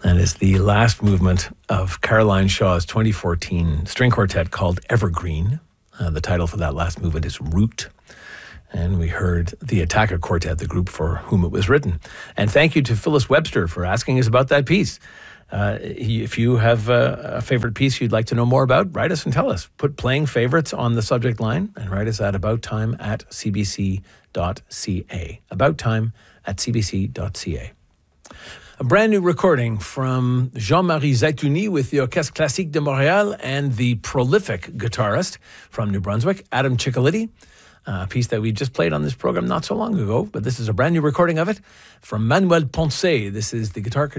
That is the last movement of Caroline Shaw's 2014 string quartet called Evergreen. The title for that last movement is Root. And we heard the Attacker Quartet, the group for whom it was written. And thank you to Phyllis Webster for asking us about that piece. If you have a favorite piece you'd like to know more about, write us and tell us. Put playing favorites on the subject line and write us at abouttime@cbc.ca. Abouttime@cbc.ca. A brand new recording from Jean-Marie Zaitouni with the Orchestre Classique de Montréal and the prolific guitarist from New Brunswick, Adam Ciccoliti. A piece that we just played on this program not so long ago, but this is a brand new recording of it from Manuel Ponce. This is the guitar